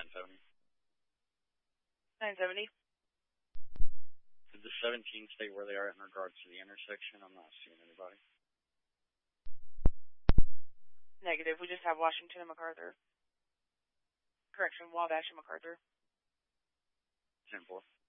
970. 970. Did the 17 state where they are in regards to the intersection? I'm not seeing anybody. Negative. We just have Washington and MacArthur. Correction, Wabash and MacArthur. 10-4.